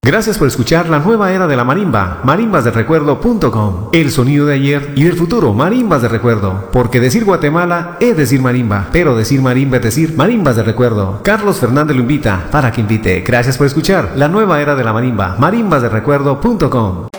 Gracias por escuchar la nueva era de la marimba, marimbasdelrecuerdo.com. El sonido de ayer y del futuro, marimbas de recuerdo. Porque decir Guatemala es decir marimba, pero decir marimba es decir marimbas de recuerdo. Carlos Fernández lo invita para que invite. Gracias por escuchar la nueva era de la marimba, marimbasdelrecuerdo.com.